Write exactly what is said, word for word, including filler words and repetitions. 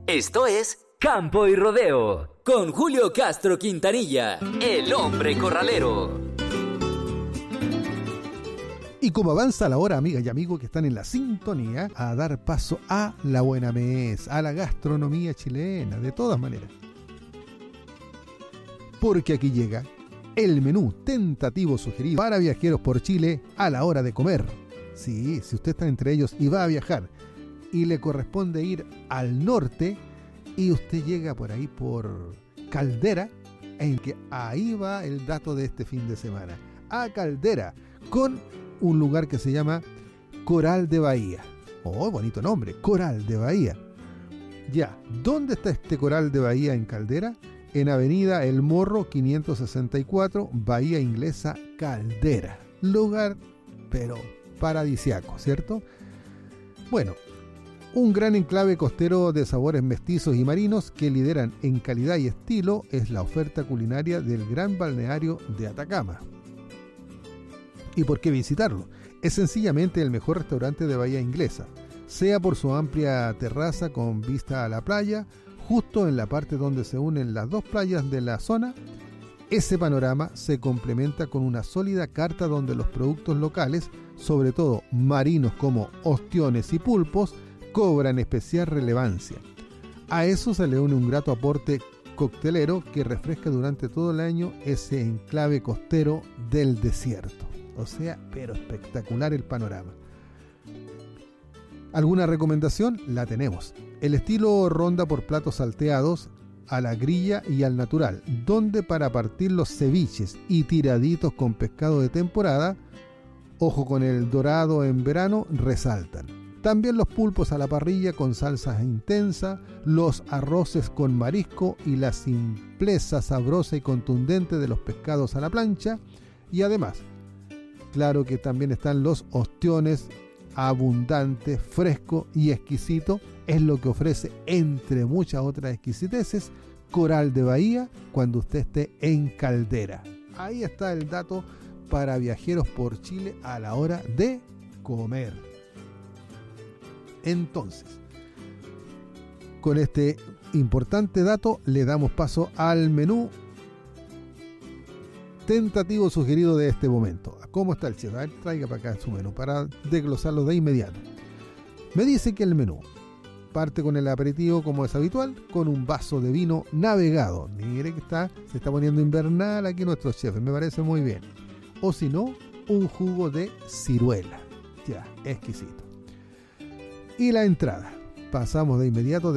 Esto es Campo y Rodeo, con Julio Castro Quintanilla, el hombre corralero. Y como avanza la hora, amigas y amigos que están en la sintonía, a dar paso a la buena mesa, a la gastronomía chilena, de todas maneras. Porque aquí llega el menú tentativo sugerido para viajeros por Chile a la hora de comer. Sí, si usted está entre ellos y va a viajar y le corresponde ir al norte y usted llega por ahí por Caldera, en que ahí va el dato de este fin de semana. A Caldera, con un lugar que se llama Coral de Bahía. Oh, bonito nombre, Coral de Bahía. Ya, ¿dónde está este Coral de Bahía en Caldera? En Avenida El Morro quinientos sesenta y cuatro, Bahía Inglesa, Caldera. Lugar, pero paradisiaco, ¿cierto? Bueno, un gran enclave costero de sabores mestizos y marinos que lideran en calidad y estilo es la oferta culinaria del gran balneario de Atacama. ¿Y por qué visitarlo? Es sencillamente el mejor restaurante de Bahía Inglesa, sea por su amplia terraza con vista a la playa, justo en la parte donde se unen las dos playas de la zona. Ese panorama se complementa con una sólida carta donde los productos locales, sobre todo marinos como ostiones y pulpos, cobran especial relevancia. A eso se le une un grato aporte coctelero que refresca durante todo el año ese enclave costero del desierto. O sea, pero espectacular el panorama. ¿Alguna recomendación? La tenemos. El estilo ronda por platos salteados, a la grilla y al natural, donde para partir los ceviches y tiraditos con pescado de temporada, ojo con el dorado en verano, resaltan. También los pulpos a la parrilla con salsas intensas, los arroces con marisco y la simpleza sabrosa y contundente de los pescados a la plancha. Y además, claro que también están los ostiones, abundante, fresco y exquisito. Es lo que ofrece, entre muchas otras exquisiteces, Coral de Bahía cuando usted esté en Caldera. Ahí está el dato para viajeros por Chile a la hora de comer. Entonces, con este importante dato le damos paso al menú tentativo sugerido de este momento. ¿Cómo está el chef? A ver, traiga para acá su menú para desglosarlo de inmediato. Me dice que el menú parte con el aperitivo, como es habitual, con un vaso de vino navegado. Mire que está, se está poniendo invernal aquí nuestro chef, me parece muy bien. O si no, un jugo de ciruela. Ya, exquisito. Y la entrada. Pasamos de inmediato